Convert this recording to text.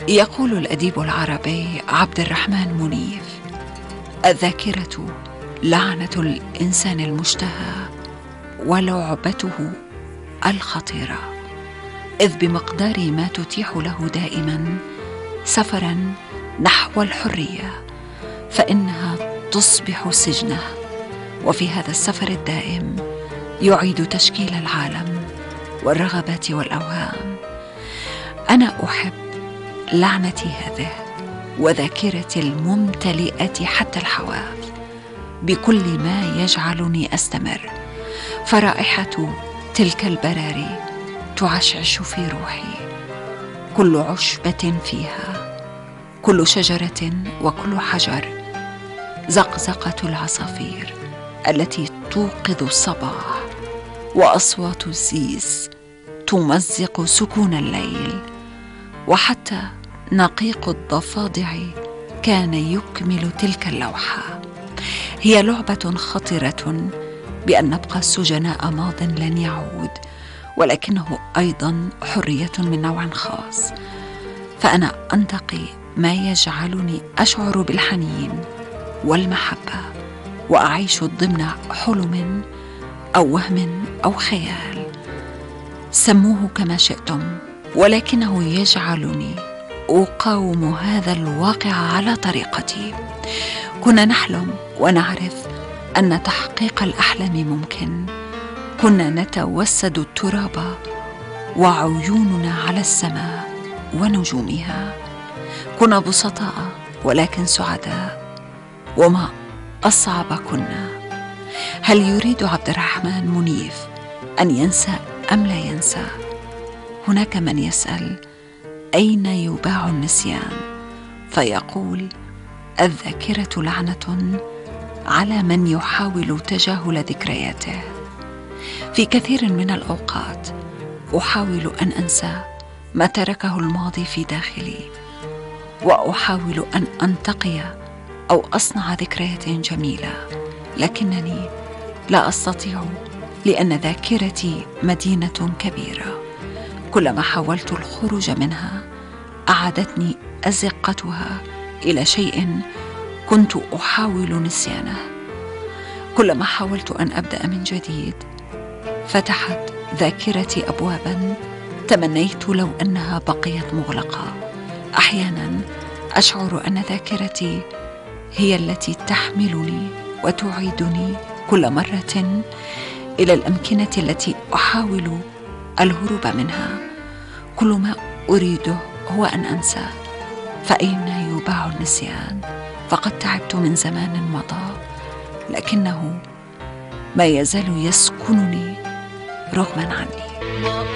يقول الأديب العربي عبد الرحمن منيف: الذاكرة لعنة الإنسان المشتهى ولعبته الخطيرة، إذ بمقدار ما تتيح له دائما سفرا نحو الحرية فإنها تصبح سجنه، وفي هذا السفر الدائم يعيد تشكيل العالم والرغبات والأوهام. أنا أحب لعنتي هذه وذاكرتي الممتلئة حتى الحواف بكل ما يجعلني أستمر، فرائحة تلك البراري تعشعش في روحي، كل عشبة فيها، كل شجرة وكل حجر، زقزقة العصافير التي توقظ الصباح، وأصوات الزيز تمزق سكون الليل، وحتى نقيق الضفادع كان يكمل تلك اللوحة. هي لعبة خطرة بأن نبقى سجناء ماض لن يعود، ولكنه أيضا حرية من نوع خاص، فأنا أنتقي ما يجعلني أشعر بالحنين والمحبة وأعيش ضمن حلم أو وهم أو خيال، سموه كما شئتم، ولكنه يجعلني أقاوم هذا الواقع على طريقتي. كنا نحلم ونعرف أن تحقيق الأحلام ممكن، كنا نتوسد التراب وعيوننا على السماء ونجومها، كنا بسطاء ولكن سعداء، وما أصعب كنا. هل يريد عبد الرحمن منيف أن ينسى أم لا ينسى؟ هناك من يسأل: أين يباع النسيان؟ فيقول: الذاكرة لعنة على من يحاول تجاهل ذكرياته. في كثير من الأوقات أحاول أن أنسى ما تركه الماضي في داخلي، وأحاول أن أنتقي أو أصنع ذكريات جميلة، لكنني لا أستطيع، لأن ذاكرتي مدينة كبيرة. كلما حاولت الخروج منها أعادتني أزقتها إلى شيء كنت أحاول نسيانه. كلما حاولت أن أبدأ من جديد فتحت ذاكرتي أبوابا تمنيت لو أنها بقيت مغلقة. أحيانا أشعر أن ذاكرتي هي التي تحملني وتعيدني كل مرة إلى الأمكنة التي أحاول الهروب منها. كل ما أريده هو أن أنسى، فأين يباع النسيان؟ فقد تعبت من زمان مضى، لكنه ما يزال يسكنني رغما عني.